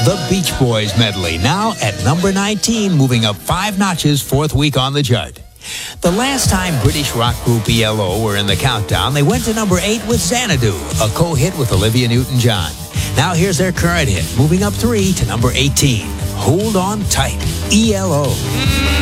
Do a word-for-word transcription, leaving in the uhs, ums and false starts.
The Beach Boys medley, now at number nineteen, moving up five notches, fourth week on the chart. The last time British rock group E L O were in the countdown, they went to number eight with Xanadu, a co-hit with Olivia Newton-John. Now here's their current hit, moving up three to number eighteen. Hold on tight, E L O.